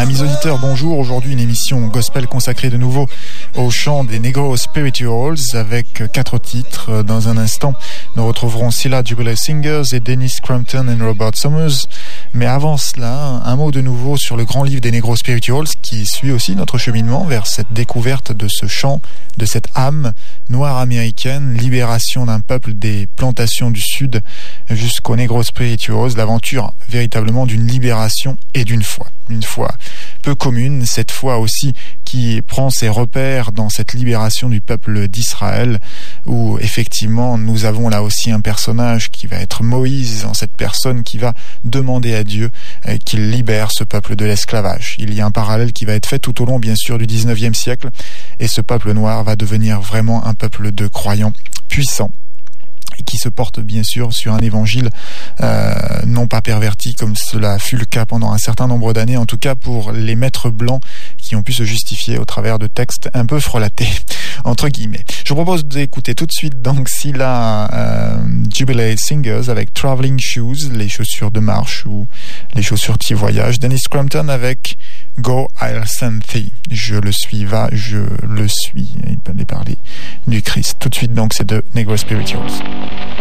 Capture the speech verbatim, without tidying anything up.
Amis auditeurs, bonjour. Aujourd'hui, une émission gospel consacrée de nouveau au chant des Negro Spirituals avec quatre titres. Dans un instant, nous retrouverons Scylla Jubilee Singers et Dennis Crampton et Robert Summers. Mais avant cela, un mot de nouveau sur le grand livre des Negro Spirituals qui suit aussi notre cheminement vers cette découverte de ce chant, de cette âme noire américaine, libération d'un peuple des plantations du Sud jusqu'aux Negro Spirituals, l'aventure véritablement d'une libération et d'une foi. Une foi peu commune, cette foi aussi qui prend ses repères dans cette libération du peuple d'Israël, où effectivement nous avons là aussi un personnage qui va être Moïse, en cette personne qui va demander à Dieu euh, qu'il libère ce peuple de l'esclavage. Il y a un parallèle qui va être fait tout au long bien sûr du dix-neuvième siècle, et ce peuple noir va devenir vraiment un peuple de croyants puissants, qui se porte bien sûr sur un évangile euh, non pas perverti comme cela fut le cas pendant un certain nombre d'années, en tout cas pour les maîtres blancs qui ont pu se justifier au travers de textes un peu frelatés, entre guillemets. Je vous propose d'écouter tout de suite donc Scylla euh, Jubilee Singers avec Traveling Shoes, les chaussures de marche ou les chaussures de voyage. Dennis Crampton avec Go I'll Send Thee, je le suis, va, je le suis. Il peut les parler du Christ. Tout de suite donc, c'est de Negro Spirituals.